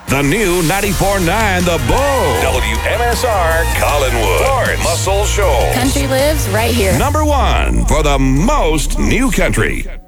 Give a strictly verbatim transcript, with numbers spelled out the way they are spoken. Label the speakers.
Speaker 1: The new ninety-four point nine The Bull. W M S R Collinwood. Florence Muscle Shoals.
Speaker 2: Country lives right here.
Speaker 1: Number one for the most new country.